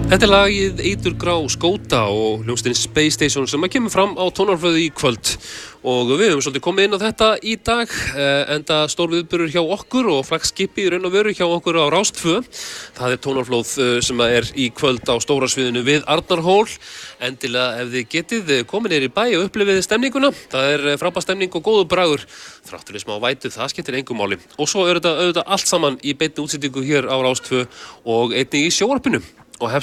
Þetta lagið Eiturgrá skóta og hljómsveitin Space Station sem kemur fram á Tónarflöðu í kvöld og við höfum svolítið komið inn á þetta í dag enda stór viðburður hjá okkur og flaggskipi í raun og veru hjá okkur á Rás 2. Það Tónarflóð sem er í kvöld á stóra sviðinu við Arnarhól. Endilega ef þið getið komið niður í bæ og upplifið stemninguna. Það frábær stemning og góður bragur. Þrátt fyrir smá vætu, það skiptir engu máli. Og svo þetta auðvitað allt saman í beinni útsendingu hér á Rás 2 og einnig í sjónvarpinu. Og hefst